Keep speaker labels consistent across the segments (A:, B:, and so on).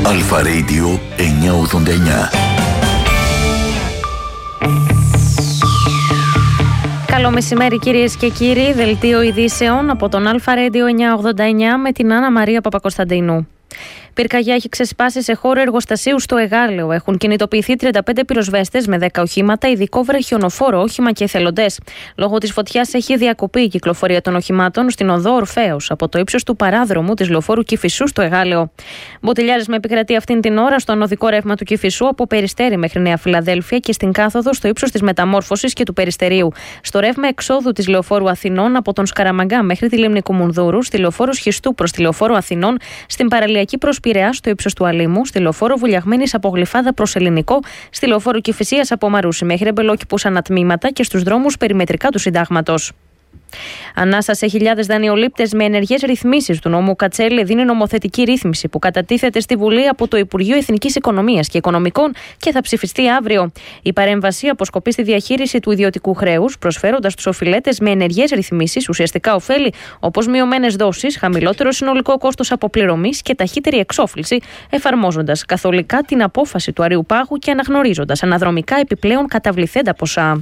A: Αλφα Radio 989.
B: Καλό μεσημέρι κυρίες και κύριοι, δελτίο ειδήσεων από τον Αλφα Radio 989 με την Άννα Μαρία Παπακοσταντίνου. Πυρκαγιά έχει ξεσπάσει σε χώρο εργοστασίου στο Εγάλεο. Έχουν κινητοποιηθεί 35 πυροσβέστες με 10 οχήματα, ειδικό βραχιονοφόρο όχημα και εθελοντές. Λόγω της φωτιάς έχει διακοπεί η κυκλοφορία των οχημάτων στην οδό Ορφέως από το ύψος του παράδρομου της λεωφόρου Κηφισού στο Εγάλεο. Μποτιλιάρισμα επικρατεί αυτήν την ώρα στο ανωδικό ρεύμα του Κηφισού από Περιστέρι μέχρι Νέα Φιλαδέλφια και στην κάθοδο στο ύψος της Μεταμόρφωσης και του Περιστερίου. Στο ρεύμα εξόδου της λεωφόρου Αθηνών από τον Σκαραμαγκά μέχρι τη Λίμνη Κουμουνδούρου, στη λεωφόρο Σχιστού προς τη λεωφόρο Αθηνών, στην παραλιακή προς Πειραιά στο ύψος του Αλήμου, στη λεωφόρο Βουλιαγμένης από Γλυφάδα προς Ελληνικό, στη λεωφόρο Κηφισίας από Μαρούσι μέχρι Εμπελόκηπους ανατμήματα και στους δρόμους περιμετρικά του Συντάγματος. Ανάσα σε χιλιάδες δανειολήπτες με ενεργές ρυθμίσεις του νόμου Κατσέλη δίνει νομοθετική ρύθμιση που κατατίθεται στη Βουλή από το Υπουργείο Εθνικής Οικονομίας και Οικονομικών και θα ψηφιστεί αύριο. Η παρέμβαση αποσκοπεί στη διαχείριση του ιδιωτικού χρέους, προσφέροντας στους οφειλέτες με ενεργές ρυθμίσεις ουσιαστικά ωφέλη όπως μειωμένες δόσεις, χαμηλότερο συνολικό κόστος αποπληρωμής και ταχύτερη εξόφληση, εφαρμόζοντας καθολικά την απόφαση του Αριουπάγου και αναγνωρίζοντας αναδρομικά επιπλέον καταβληθέντα ποσά.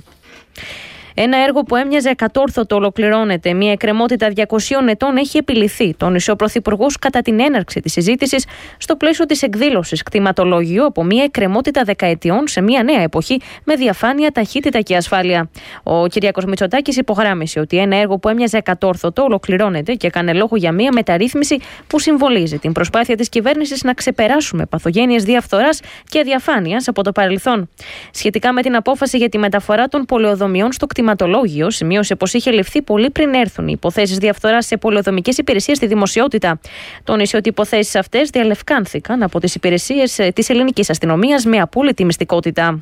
B: Ένα έργο που έμοιαζε εκατόρθωτο ολοκληρώνεται. Μια εκκρεμότητα 200 ετών έχει επιληθεί, τόνισε ο Πρωθυπουργός κατά την έναρξη της συζήτησης στο πλαίσιο της εκδήλωσης Κτηματολόγιο από μια εκκρεμότητα δεκαετιών σε μια νέα εποχή με διαφάνεια, ταχύτητα και ασφάλεια. Ο Κυριάκος Μητσοτάκης υπογράμμισε ότι ένα έργο που έμοιαζε εκατόρθωτο ολοκληρώνεται και έκανε λόγο για μια μεταρρύθμιση που συμβολίζει την προσπάθεια της κυβέρνησης να ξεπεράσουμε παθογένειες διαφθοράς και αδιαφάνειας από το παρελθόν. Σχετικά με την απόφαση για τη μεταφορά των πολεοδομιών στο κτηματολόγιο, σημείωσε πως είχε ληφθεί πολύ πριν έρθουν οι υποθέσεις διαφθοράς σε πολεοδομικές υπηρεσίες στη δημοσιότητα. Τόνισε ότι οι υποθέσεις αυτές διαλευκάνθηκαν από τις υπηρεσίες της ελληνικής αστυνομίας με απόλυτη μυστικότητα.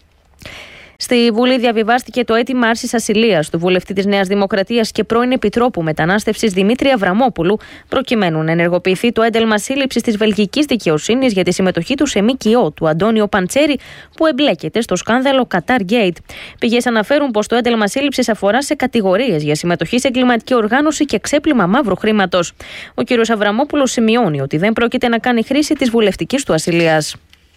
B: Στη Βουλή διαβιβάστηκε το αίτημα άρσης ασυλίας του βουλευτή της Νέας Δημοκρατίας και πρώην Επιτρόπου Μετανάστευσης Δημήτρη Αβραμόπουλου, προκειμένου να ενεργοποιηθεί το ένταλμα σύλληψης της βελγικής δικαιοσύνης για τη συμμετοχή του σε ΜΚΟ του Αντώνιο Παντσέρη, που εμπλέκεται στο σκάνδαλο Qatar Gate. Πηγές αναφέρουν πως το ένταλμα σύλληψης αφορά σε κατηγορίες για συμμετοχή σε εγκληματική οργάνωση και ξέπλυμα μαύρου χρήματος. Ο κ. Αβραμόπουλος σημειώνει ότι δεν πρόκειται να κάνει χρήση της βουλευτικής του ασυλίας.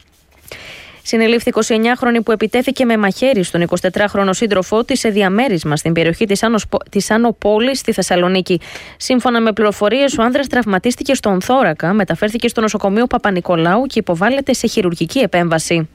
B: Συνελήφθη 29χρονη που επιτέθηκε με μαχαίρι στον 24χρονο σύντροφό της σε διαμέρισμα στην περιοχή της Άνω Πόλης στη Θεσσαλονίκη. Σύμφωνα με πληροφορίες, ο άνδρας τραυματίστηκε στον θώρακα, μεταφέρθηκε στο νοσοκομείο Παπα-Νικολάου και υποβάλλεται σε χειρουργική επέμβαση.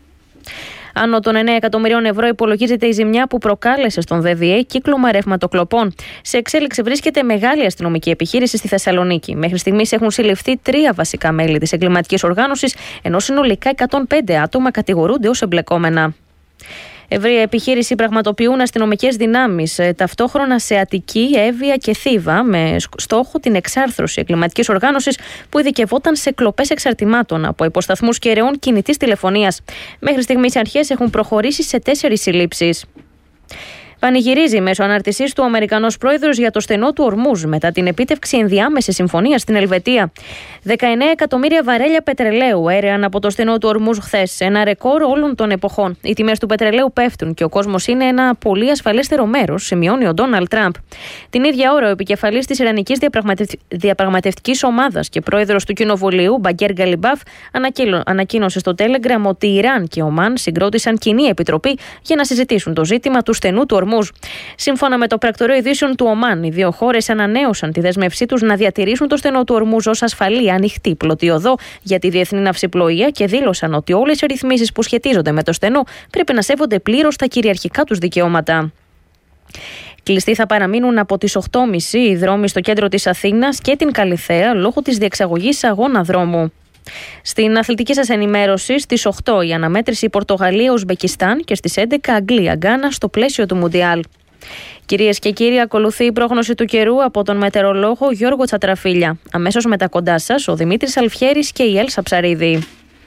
B: Άνω των 9 εκατομμυρίων ευρώ υπολογίζεται η ζημιά που προκάλεσε στον ΔΔΕ κύκλωμα ρευματοκλοπών. Σε εξέλιξη βρίσκεται μεγάλη αστυνομική επιχείρηση στη Θεσσαλονίκη. Μέχρι στιγμής έχουν συλληφθεί 3 βασικά μέλη της εγκληματικής οργάνωσης, ενώ συνολικά 105 άτομα κατηγορούνται ως εμπλεκόμενα. Ευρεία επιχείρηση πραγματοποιούν αστυνομικές δυνάμεις ταυτόχρονα σε Αττική, Εύβοια και Θήβα, με στόχο την εξάρθρωση εγκληματικής οργάνωσης που ειδικευόταν σε κλοπές εξαρτημάτων από υποσταθμούς κεραιών κινητής τηλεφωνίας. Μέχρι στιγμής οι αρχές έχουν προχωρήσει σε 4 συλλήψεις. Πανηγυρίζει μέσω ανάρτησής του ο Αμερικανός πρόεδρος για το στενό του Ορμούζ μετά την επίτευξη ενδιάμεσης συμφωνίας στην Ελβετία. 19 εκατομμύρια βαρέλια πετρελαίου έρεαν από το στενό του Ορμούζ χθες, ένα ρεκόρ όλων των εποχών. Οι τιμές του πετρελαίου πέφτουν και ο κόσμος είναι ένα πολύ ασφαλέστερο μέρος, σημειώνει ο Ντόναλντ Τραμπ. Την ίδια ώρα, ο επικεφαλής της Ιρανικής Διαπραγματευτικής Ομάδας και πρόεδρος του Κοινοβουλίου, Μπαγκέρ Γκαλιμπάφ, ανακοίνωσε στο Telegram ότι Ιράν και Ομάν συγκρότησαν κοινή επιτροπή για να συζητήσουν το ζήτημα του στενού του Ορμούζ. Σύμφωνα με το πρακτορείο ειδήσεων του Ομάν, οι δύο χώρες ανανέωσαν τη δέσμευσή τους να διατηρήσουν το στενό του Ορμούζ ως ασφαλή, ανοιχτή πλωτή οδό για τη διεθνή ναυσιπλοεία και δήλωσαν ότι όλες οι ρυθμίσεις που σχετίζονται με το στενό πρέπει να σέβονται πλήρως τα κυριαρχικά τους δικαιώματα. Κλειστοί θα παραμείνουν από τις 8.30 οι δρόμοι στο κέντρο της Αθήνας και την Καλιθέα λόγω της διεξαγωγής αγώνα δρόμου. Στην αθλητική σας ενημέρωση, στις 8 η αναμέτρηση Πορτογαλία-Ουσμπεκιστάν και στις 11 Αγγλία-Γκάνα στο πλαίσιο του Μουντιάλ. Κυρίες και κύριοι, ακολουθεί η πρόγνωση του καιρού από τον μετεωρολόγο Γιώργο Τσατραφίλια. Αμέσως μετά κοντά σας ο Δημήτρης Αλφιέρης και η Έλσα Ψαρίδη.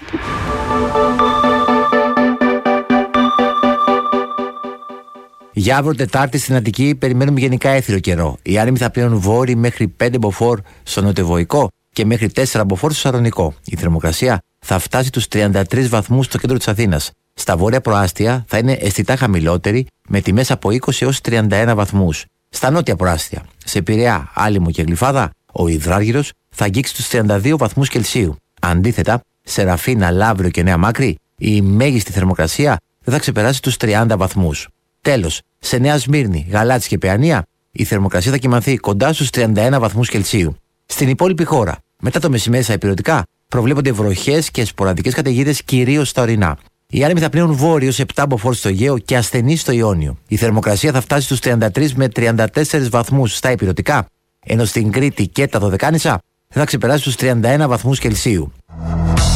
C: Για αύριο Τετάρτη στην Αττική περιμένουμε γενικά έθριο καιρό. Οι άνεμοι θα πλέουν βόρειοι μέχρι 5 μποφόρ στο νοτιοβοϊκό και μέχρι 4 μποφόρ στο Σαρονικό. Η θερμοκρασία θα φτάσει τους 33 βαθμούς στο κέντρο της Αθήνας. Στα βόρεια προάστια θα είναι αισθητά χαμηλότερη με τιμές από 20 έως 31 βαθμούς. Στα νότια προάστια, σε Πειραιά, Άλυμο και Γλυφάδα, ο υδράργυρος θα αγγίξει τους 32 βαθμούς Κελσίου. Αντίθετα, Σεραφίνα, Λαύριο και Νέα Μάκρη, η μέγιστη θερμοκρασία δεν θα ξεπεράσει τους 30 βαθμούς. Τέλος, σε Νέα Σμύρνη, Γαλάτσι και Παιανία, η θερμοκρασία θα κυμανθεί κοντά στους 31 βαθμούς Κελσίου. Στην υπόλοιπη χώρα, μετά το μεσημέρι στα ηπειρωτικά, προβλέπονται βροχές και σποραδικές καταιγίδες κυρίως στα ορεινά. Οι άνεμοι θα πνέουν βόρειο σε 7 μποφόρ στο Αιγαίο και ασθενείς στο Ιόνιο. Η θερμοκρασία θα φτάσει στους 33 με 34 βαθμούς στα ηπειρωτικά, ενώ στην Κρήτη και τα Δωδεκάνησα δεν θα ξεπεράσει τους 31 βαθμούς Κελσίου.